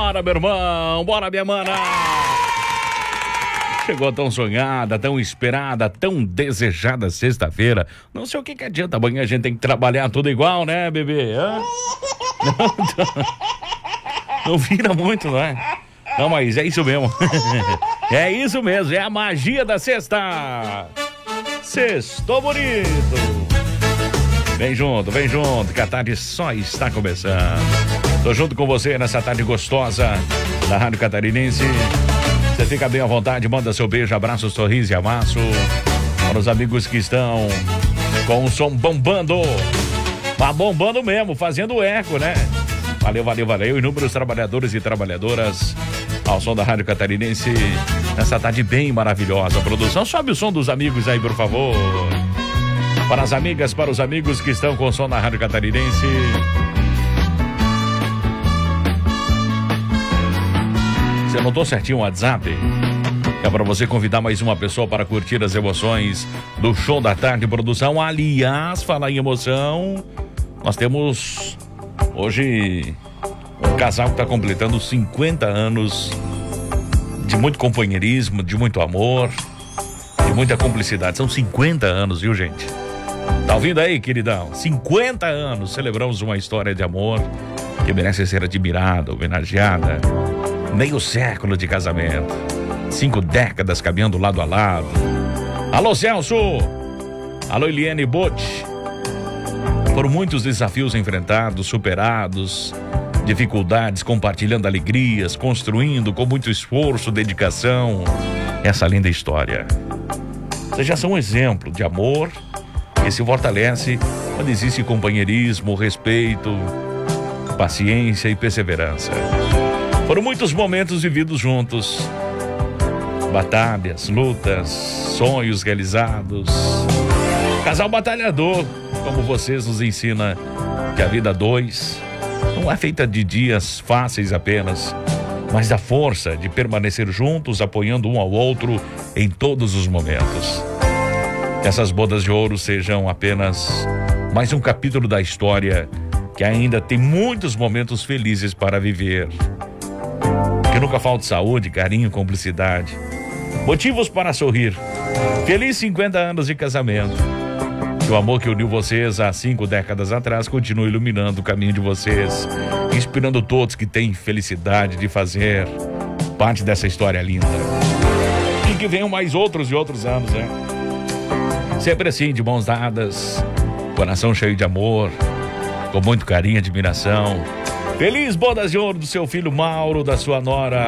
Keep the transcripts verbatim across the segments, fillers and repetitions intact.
Bora, meu irmão, bora, minha mana. Chegou tão sonhada, tão esperada, tão desejada sexta-feira. Não sei o que que adianta, amanhã a gente tem que trabalhar tudo igual, né, bebê? Hã? Não, não vira muito, não é? Não, mas é isso mesmo. É isso mesmo, é a magia da sexta. Sextou bonito. Vem junto, vem junto, que a tarde só está começando. Tô junto com você nessa tarde gostosa da Rádio Catarinense. Você fica bem à vontade, manda seu beijo, abraço, sorriso e amasso para os amigos que estão com o som bombando. Mas bombando mesmo, fazendo eco, né? Valeu, valeu, valeu. Inúmeros trabalhadores e trabalhadoras ao som da Rádio Catarinense nessa tarde bem maravilhosa. Produção, sobe o som dos amigos aí, por favor. Para as amigas, para os amigos que estão com o som da Rádio Catarinense. Você anotou certinho o WhatsApp? É para você convidar mais uma pessoa para curtir as emoções do show da tarde, produção. Aliás, falar em emoção, nós temos hoje um casal que está completando cinquenta anos de muito companheirismo, de muito amor, de muita cumplicidade. São cinquenta anos, viu, gente? Tá ouvindo aí, queridão? cinquenta anos, celebramos uma história de amor que merece ser admirada, homenageada. Meio século de casamento, cinco décadas caminhando lado a lado. Alô, Celso! Alô, Eliane Botti. Foram muitos desafios enfrentados, superados, dificuldades, compartilhando alegrias, construindo com muito esforço, dedicação, essa linda história. Vocês já são um exemplo de amor que se fortalece quando existe companheirismo, respeito, paciência e perseverança. Foram muitos momentos vividos juntos, batalhas, lutas, sonhos realizados. Casal batalhador, como vocês nos ensinam que a vida a dois não é feita de dias fáceis apenas, mas da força de permanecer juntos, apoiando um ao outro em todos os momentos. Que essas bodas de ouro sejam apenas mais um capítulo da história que ainda tem muitos momentos felizes para viver. Que nunca falte saúde, carinho, cumplicidade. Motivos para sorrir. Feliz cinquenta anos de casamento. Que o amor que uniu vocês há cinco décadas atrás continue iluminando o caminho de vocês, inspirando todos que têm felicidade de fazer parte dessa história linda. E que venham mais outros e outros anos, né? Sempre assim, de mãos dadas, coração cheio de amor, com muito carinho e admiração. Feliz bodas de ouro do seu filho Mauro, da sua nora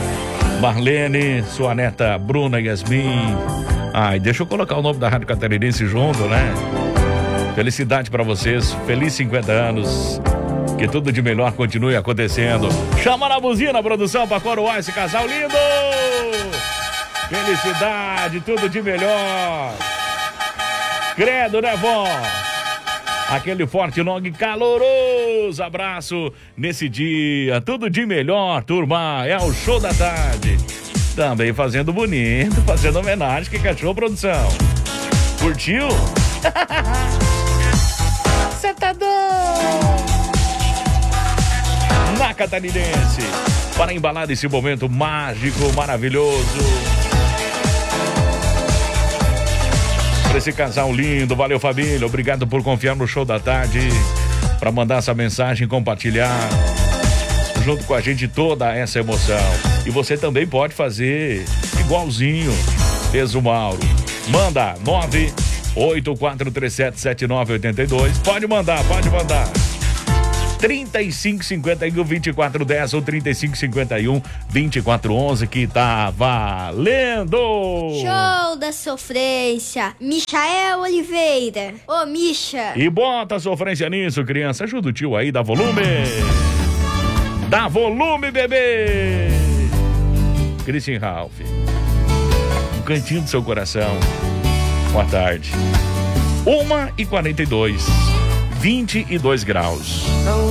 Marlene, sua neta Bruna Yasmin. Ai, deixa eu colocar o nome da Rádio Catarinense junto, né? Felicidade pra vocês, feliz cinquenta anos. Que tudo de melhor continue acontecendo. Chama na buzina, produção, pra coroar esse casal lindo! Felicidade, tudo de melhor. Credo, né, vó? Aquele forte, longo e caloroso abraço nesse dia. Tudo de melhor, turma. É o show da tarde. Também fazendo bonito, fazendo homenagem. Que cachorro, produção? Curtiu? Cê tá doido? Na Catarinense. Para embalar esse momento mágico, maravilhoso. Para esse casal lindo, valeu, família, obrigado por confiar no show da tarde, para mandar essa mensagem, compartilhar junto com a gente toda essa emoção. E você também pode fazer igualzinho fez o Mauro. Manda nove oito quatro três sete sete nove oito dois, pode mandar, pode mandar. trinta e cinco cinquenta e um vinte e quatro dez ou trinta e cinco cinquenta e um vinte e quatro onze, que tá valendo! Show da sofrência, Michael Oliveira. Ô, Misha! E bota a sofrência nisso, criança. Ajuda o tio aí, dá volume! Dá volume, bebê! Christian Ralph. Um cantinho do seu coração. Boa tarde. uma e quarenta e dois, vinte e dois graus.